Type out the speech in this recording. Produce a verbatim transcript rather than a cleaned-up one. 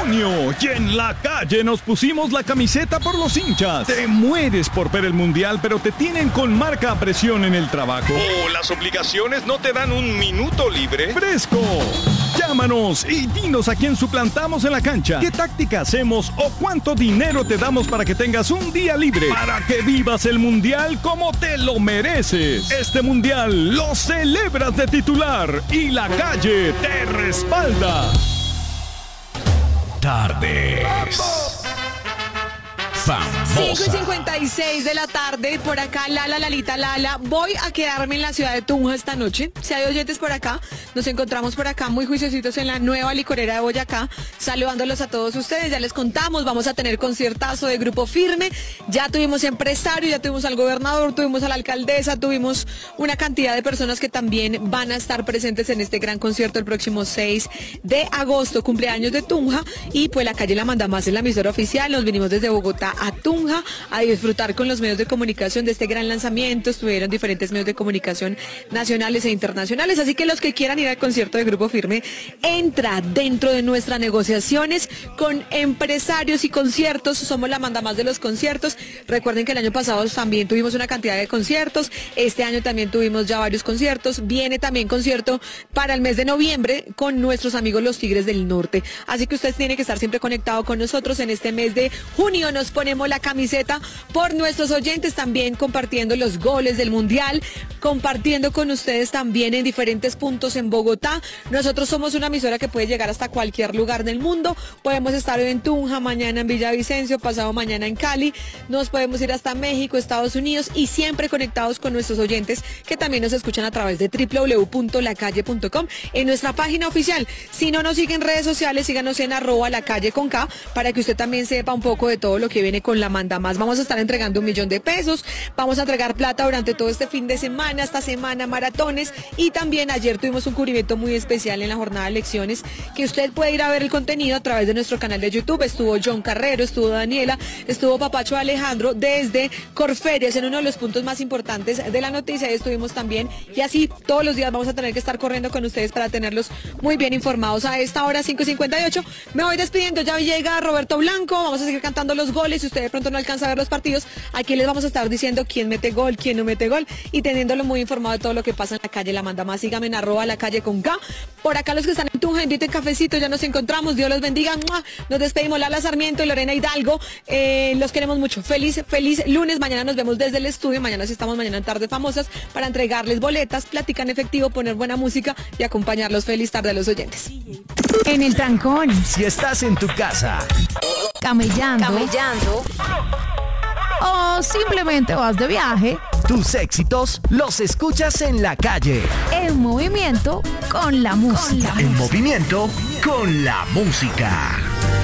junio y en la calle nos pusimos la camiseta por los hinchas. Te mueres por ver el mundial, pero te tienen con marca a presión en el trabajo. ¿O las obligaciones no te dan un minuto libre? ¡Fresco! Llámanos y dinos a quién suplantamos en la cancha, qué táctica hacemos o cuánto dinero te damos para que tengas un día libre, para que vivas el mundial como te lo mereces. Este mundial lo celebras de titular y la calle te respalda. Tardes famosas. cinco y cincuenta y seis de la tarde, por acá Lala, Lalita, Lala. Voy a quedarme en la ciudad de Tunja esta noche. Si hay oyentes por acá, nos encontramos por acá muy juiciositos en la nueva licorera de Boyacá, saludándolos a todos ustedes. Ya les contamos, vamos a tener conciertazo de Grupo Firme. Ya tuvimos empresarios, ya tuvimos al gobernador, tuvimos a la alcaldesa, tuvimos una cantidad de personas que también van a estar presentes en este gran concierto el próximo seis de agosto, cumpleaños de Tunja. Y pues la calle La Mandamás es la emisora oficial. Nos vinimos desde Bogotá a Tunja a disfrutar con los medios de comunicación de este gran lanzamiento. Estuvieron diferentes medios de comunicación nacionales e internacionales, así que los que quieran ir al concierto de Grupo Firme, entra dentro de nuestras negociaciones con empresarios y conciertos. Somos la mandamás de los conciertos. Recuerden que el año pasado también tuvimos una cantidad de conciertos, este año también tuvimos ya varios conciertos. Viene también concierto para el mes de noviembre con nuestros amigos los Tigres del Norte, así que ustedes tienen que estar siempre conectados con nosotros. En este mes de junio nos ponemos la camiseta por nuestros oyentes, también compartiendo los goles del mundial, compartiendo con ustedes también en diferentes puntos en Bogotá. Nosotros somos una emisora que puede llegar hasta cualquier lugar del mundo. Podemos estar hoy en Tunja, mañana en Villavicencio, pasado mañana en Cali, nos podemos ir hasta México, Estados Unidos, y siempre conectados con nuestros oyentes que también nos escuchan a través de doble u doble u doble u punto la calle punto com en nuestra página oficial. Si no nos siguen en redes sociales, síganos en arroba la calle con K, para que usted también sepa un poco de todo lo que viene con la Mandamás. Vamos a estar entregando un millón de pesos, vamos a entregar plata durante todo este fin de semana, esta semana, maratones, y también ayer tuvimos un cubrimiento muy especial en la jornada de elecciones, que usted puede ir a ver el contenido a través de nuestro canal de YouTube. Estuvo John Carrero, estuvo Daniela, estuvo Papacho Alejandro desde Corferias, en uno de los puntos más importantes de la noticia, y estuvimos también, y así todos los días vamos a tener que estar corriendo con ustedes para tenerlos muy bien informados. A esta hora cinco y cincuenta y ocho, me voy despidiendo, ya llega Roberto Blanco, vamos a seguir cantando los goles. Si usted de pronto no alcanza a ver los partidos, aquí les vamos a estar diciendo quién mete gol, quién no mete gol, y teniéndolo muy informado de todo lo que pasa en la calle La Mandamás. Síganme en arroba la calle con K. Por acá los que están en Tunja, inviten cafecito, ya nos encontramos, Dios los bendiga. ¡Mua! Nos despedimos, Lala Sarmiento y Lorena Hidalgo, eh, los queremos mucho. Feliz, feliz lunes. Mañana nos vemos desde el estudio, mañana sí estamos, mañana en Tarde Famosas, para entregarles boletas, platicar en efectivo, poner buena música y acompañarlos. Feliz tarde a los oyentes. En el trancón, Si estás en tu casa, camellando, Camellando. o simplemente vas de viaje, tus éxitos los escuchas en la calle. en movimiento con la música. En movimiento con la música.